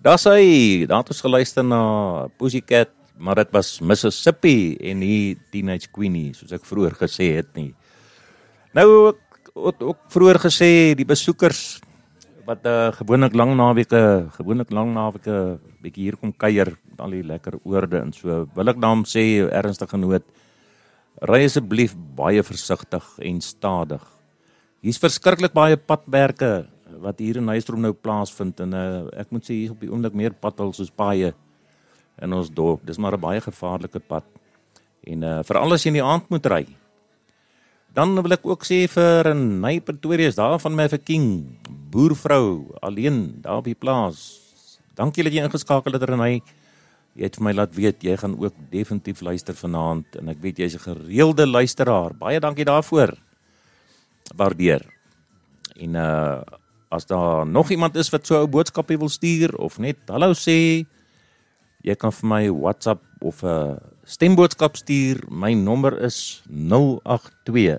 Daar het ons geluister na Pussycat, maar dit was Mississippi en nie Teenage Queenie, soos ek vroeër gesê het nie. Nou, ook vroeër gesê, die besoekers, wat gewoonlik lang naweke bietjie hier kom kuier, met al die lekker oorde en so, wil ek dan sê, ernstige noot, ry asseblief baie versigtig en stadig. Hier's verskriklik baie padwerke, wat hier in Nystrom nou plaasvind, en ek moet sê, hier is op die oomblik meer padhulls soos paaie in ons dorp. Dis maar 'n baie gevaarlike pad. En veral as jy in die aand moet ry. Dan wil ek ook sê vir Ny Pretoria, is daar van my vir King, boervrou, alleen, daar op die plaas. Dankie dat jy ingeskakel het, Renay. Jy het vir my laat weet, jy gaan ook definitief luister vanaand, en ek weet jy is 'n gereelde luisteraar. Baie dankie daarvoor. Waardeer. En as daar nog iemand is wat so 'n boodskapie wil stuur, of net hallo sê, jy kan vir my WhatsApp of 'n stemboodskap stuur. My nommer is 082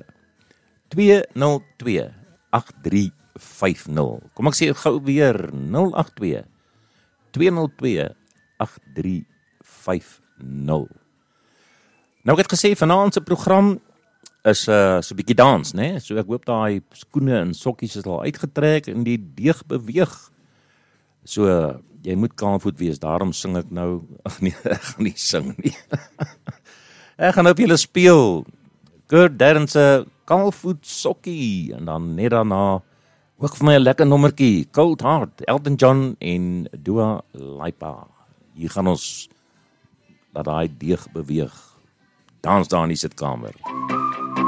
202 8350. Kom ek sê gou weer, 082 202 8350. Nou ek het gesê, vanaand se program is so 'n bietjie dans, né? So ek hoop daai skoene en sokkies is al uitgetrek en die deeg beweeg. So jy moet kaalvoet wees, daarom sing ek nou. Ag nee, ek gaan nie sing nie. Ek gaan nou vir julle speel Kurt Darren se Kaalvoet Sokkie, en dan net daarna ook vir my 'n lekker nommertjie, Cold Heart, Elton John en Dua Lipa. Hier gaan ons laat daai deeg beweeg. Dans daar in die sitkamer.